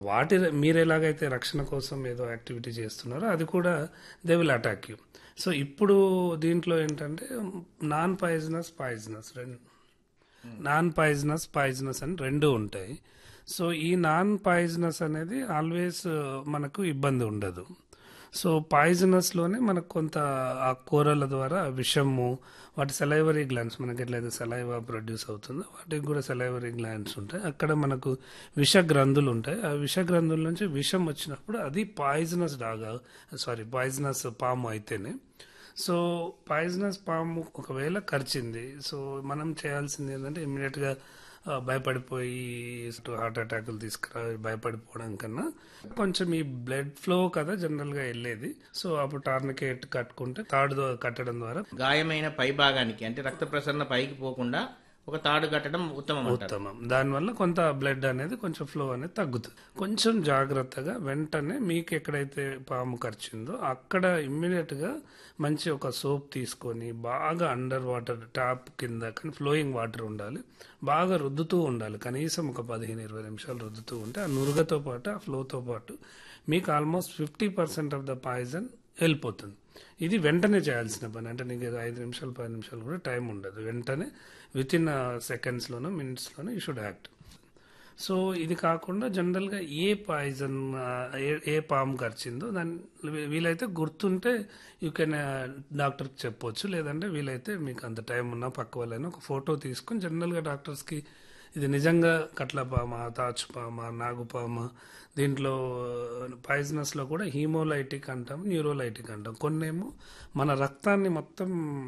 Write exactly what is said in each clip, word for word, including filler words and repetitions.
వాటి మీరు ఎలాగైతే రక్షణ కోసం ఏదో యాక్టివిటీ చేస్తున్నారో అది కూడా they will attack you. So ఇప్పుడు దీంట్లో ఏంటంటే నాన్ పాయిజనస్ పాయిజనస్ రెండు నాన్ పాయిజనస్ పాయిజనస్ అని రెండు ఉంటాయి. సో ఈ నాన్ పాయిజనస్ అనేది ఆల్వేస్ మనకు ఇబ్బంది ఉండదు. సో పాయిజనస్లోనే మనకు కొంత ఆ కూరల ద్వారా విషము, వాటి సెలైవరీ గ్లాండ్స్ మనకి ఎట్లయితే సెలైవా ప్రొడ్యూస్ అవుతుందో వాటికి కూడా సెలైవరీ గ్లాండ్స్ ఉంటాయి. అక్కడ మనకు విష గ్రంథులు ఉంటాయి. ఆ విష గ్రంథుల నుంచి విషం వచ్చినప్పుడు అది పాయిజనస్ డాగా సారీ పాయిజనస్ పాము అయితేనే. సో పాయిజనస్ పాము ఒకవేళ కరిచింది, సో మనం చేయాల్సింది ఏంటంటే ఇమ్మీడియట్గా భయపడిపోయి హార్ట్ అటాకులు తీసుకురా భయపడిపోవడం కన్నా కొంచెం ఈ బ్లడ్ ఫ్లో కదా జనరల్ గా వెళ్ళేది. సో అప్పుడు టార్నికేట్ కట్టుకుంటే తాడు కట్టడం ద్వారా గాయమైన పై భాగానికి అంటే రక్త ప్రసరణ పైకి పోకుండా ఒక తాడు కట్టడం ఉత్తమం అంటారు. ఉత్తమం. దానివల్ల కొంత బ్లడ్ అనేది కొంచెం ఫ్లో అనేది తగ్గుతుంది. కొంచెం జాగ్రత్తగా వెంటనే మీకు ఎక్కడైతే పాము కరిచిందో అక్కడ ఇమ్మీడియట్ గా మంచి ఒక సోప్ తీసుకొని బాగా అండర్ వాటర్ ట్యాప్ కింద కానీ ఫ్లోయింగ్ వాటర్ ఉండాలి, బాగా రుద్దుతూ ఉండాలి. కనీసం ఒక పదిహేను ఇరవై నిమిషాలు రుద్దుతూ ఉంటే ఆ నురుగతో పాటు ఆ ఫ్లోతో పాటు మీకు almost fifty percent of the poison వెళ్ళిపోతుంది. ఇది వెంటనే చేయాల్సిన పని. అంటే నీకు ఏదో ఐదు నిమిషాలు పది నిమిషాలు కూడా టైం ఉండదు. వెంటనే with in సెకండ్స్లోనో మినిట్స్లోనో you should act. So ఇది కాకుండా జనరల్గా ఏ పాయిజన్ ఏ ఏ పాము కరిచిందో దాన్ని వీలైతే గుర్తుంటే యూ కెన్ డాక్టర్కి చెప్పొచ్చు. లేదంటే వీలైతే మీకు అంత టైం ఉన్నా పక్క వాళ్ళైనా ఒక ఫోటో తీసుకుని జనరల్గా డాక్టర్స్కి ఇది నిజంగా కట్లపామ, తాచుపామ, నాగుపామ, దీంట్లో పాయిజనస్లో కూడా హీమోలైటిక్ అంటాం, న్యూరోలైటిక్ అంటాం. కొన్నేమో మన రక్తాన్ని మొత్తం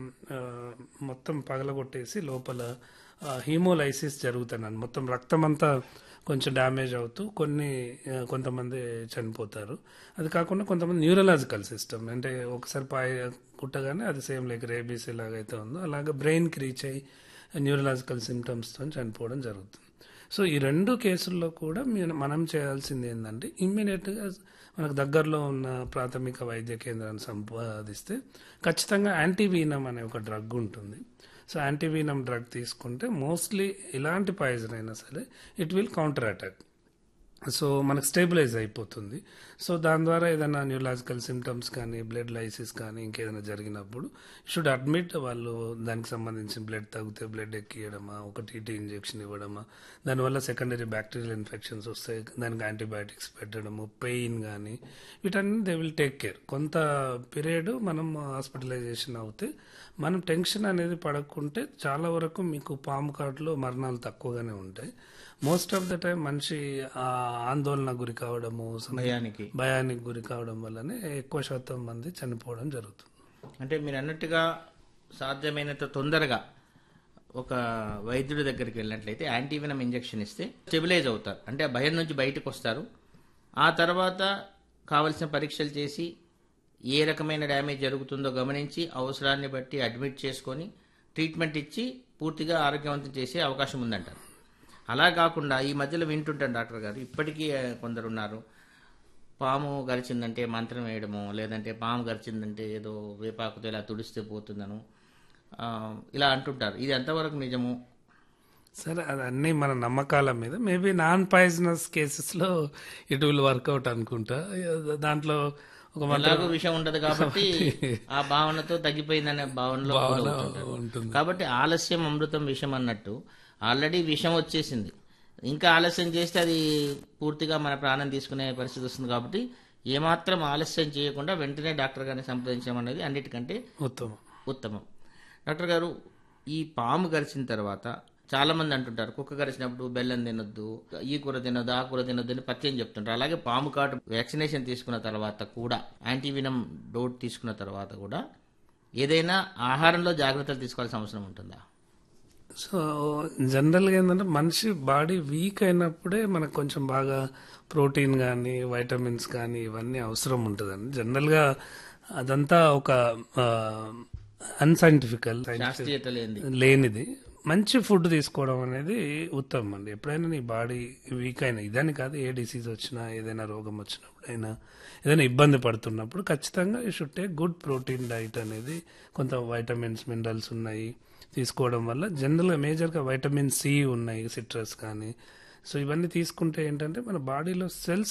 మొత్తం పగలగొట్టేసి లోపల హీమోలైసిస్ జరుగుతున్నాను, మొత్తం రక్తం అంతా కొంచెం డ్యామేజ్ అవుతూ కొన్ని కొంతమంది చనిపోతారు. అది కాకుండా కొంతమంది న్యూరలాజికల్ సిస్టమ్ అంటే ఒకసారి పాయ కుట్టగానే అది సేమ్ లైక్ రేబీస్ ఎలాగైతే ఉందో అలాగే బ్రెయిన్కి రీచ్ అయ్యి న్యూరలాజికల్ సిమ్టమ్స్తో చనిపోవడం జరుగుతుంది. సో ఈ రెండు కేసుల్లో కూడా మనం చేయాల్సింది ఏంటంటే ఇమ్మీడియట్గా మనకు దగ్గరలో ఉన్న ప్రాథమిక వైద్య కేంద్రాన్ని సంపాదిస్తే ఖచ్చితంగా యాంటీవీనమ్ అనే ఒక డ్రగ్ ఉంటుంది. సో యాంటీవీనమ్ డ్రగ్ తీసుకుంటే మోస్ట్లీ ఎలాంటి పాయిజన్ అయినా సరే it will counter attack. So మనకు స్టేబిలైజ్ అయిపోతుంది. సో దాని ద్వారా ఏదైనా న్యూరలాజికల్ సిమ్టమ్స్ కానీ బ్లడ్ లైసిస్ కానీ ఇంకేదైనా జరిగినప్పుడు షుడ్ అడ్మిట్. వాళ్ళు దానికి సంబంధించిన బ్లడ్ తగ్గితే బ్లడ్ ఎక్కియడమా, ఒక టీటీ ఇంజెక్షన్ ఇవ్వడమా, దానివల్ల సెకండరీ బ్యాక్టీరియల్ ఇన్ఫెక్షన్స్ వస్తాయి, దానికి యాంటీబయాటిక్స్ పెట్టడము, పెయిన్ కానీ వీటన్ని దే విల్ టేక్ కేర్. కొంత పీరియడ్ మనం హాస్పిటలైజేషన్ అవుతే మనం టెన్షన్ అనేది పడకుంటే చాలా వరకు మీకు పాము కాటులో మరణాలు తక్కువగానే ఉంటాయి. మోస్ట్ ఆఫ్ ద టైం మనిషి ఆందోళన గురి కావడము, భయానికి భయానికి గురి కావడం వల్లనే ఎక్కువ శాతం మంది చనిపోవడం జరుగుతుంది. అంటే మీరు అన్నట్టుగా సాధ్యమైనంత తొందరగా ఒక వైద్యుడి దగ్గరికి వెళ్ళినట్లయితే యాంటీవెనమ్ ఇంజెక్షన్ ఇస్తే స్టెబిలైజ్ అవుతారు. అంటే ఆ భయం నుంచి బయటకు వస్తారు. ఆ తర్వాత కావలసిన పరీక్షలు చేసి ఏ రకమైన డ్యామేజ్ జరుగుతుందో గమనించి అవసరాన్ని బట్టి అడ్మిట్ చేసుకొని ట్రీట్మెంట్ ఇచ్చి పూర్తిగా ఆరోగ్యవంతం చేసే అవకాశం ఉందంటారు. అలా కాకుండా ఈ మధ్యలో వింటుంటాను డాక్టర్ గారు, ఇప్పటికీ కొందరు ఉన్నారు, పాము గరిచిందంటే మంత్రం వేయడము, లేదంటే పాము గరిచిందంటే ఏదో వేపాకుతో ఇలా తుడిస్తే పోతుందను ఇలా అంటుంటారు. ఇది ఎంతవరకు నిజము? సరే, అది అన్నీ మన నమ్మకాల మీద. మేబీ నాన్ పాయిజనస్ కేసెస్లో ఇట్ విల్ వర్కౌట్ అనుకుంటా. దాంట్లో ఒక ఎలాగో విషయం ఉండదు కాబట్టి ఆ భావనతో తగ్గిపోయిందనే భావనలో ఉంటుంది. కాబట్టి ఆలస్యం అమృతం విషం అన్నట్టు ఆల్రెడీ విషం వచ్చేసింది, ఇంకా ఆలస్యం చేస్తే అది పూర్తిగా మన ప్రాణం తీసుకునే పరిస్థితి వస్తుంది. కాబట్టి ఏమాత్రం ఆలస్యం చేయకుండా వెంటనే డాక్టర్ గారిని సంప్రదించడం అనేది అన్నిటికంటే ఉత్తమం ఉత్తమం డాక్టర్ గారు, ఈ పాము గరిచిన తర్వాత చాలా మంది అంటుంటారు కుక్క గరిచినప్పుడు బెల్లం తినొద్దు, ఈ కూర తినొద్దు, ఆ కూర తినొద్దు అని పత్యం చెప్తుంటారు. అలాగే పాము కాటు వ్యాక్సినేషన్ తీసుకున్న తర్వాత కూడా, యాంటీవినమ్ డోట్ తీసుకున్న తర్వాత కూడా ఏదైనా ఆహారంలో జాగ్రత్తలు తీసుకోవాల్సిన అవసరం ఉంటుందా? సో జనరల్గా ఏంటంటే మనిషి బాడీ వీక్ అయినప్పుడే మనకు కొంచెం బాగా ప్రోటీన్ కానీ వైటమిన్స్ కానీ ఇవన్నీ అవసరం ఉంటుందండి. జనరల్గా అదంతా ఒక అన్సైంటిఫికల్ లేనిది. మంచి ఫుడ్ తీసుకోవడం అనేది ఉత్తమం అండి. ఎప్పుడైనా నీ బాడీ వీక్ అయినా, ఇదని కాదు, ఏ డిసీజ్ వచ్చినా ఏదైనా రోగం వచ్చినప్పుడు అయినా ఏదైనా ఇబ్బంది పడుతున్నప్పుడు ఖచ్చితంగా you should take good protein diet అనేది. కొంత వైటమిన్స్ మినరల్స్ ఉన్నాయి తీసుకోవడం వల్ల. జనరల్గా మేజర్గా వైటమిన్ సి ఉన్నాయి, సిట్రస్ కానీ సో ఇవన్నీ తీసుకుంటే ఏంటంటే మన బాడీలో సెల్స్